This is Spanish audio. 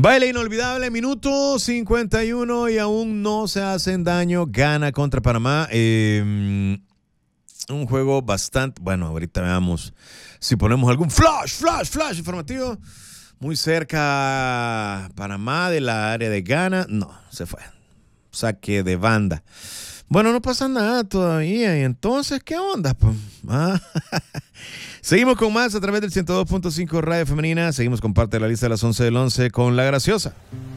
Baile inolvidable, minuto 51 y aún no se hacen daño. Gana contra Panamá. Un juego bastante... Bueno, ahorita veamos si ponemos algún flash informativo. Muy cerca Panamá de la área de Ghana. No, se fue. Saque de banda. Bueno, no pasa nada todavía. ¿Y entonces qué onda? Seguimos con más a través del 102.5 Radio Femenina. Seguimos con parte de la lista de las 11 del 11 con La Graciosa.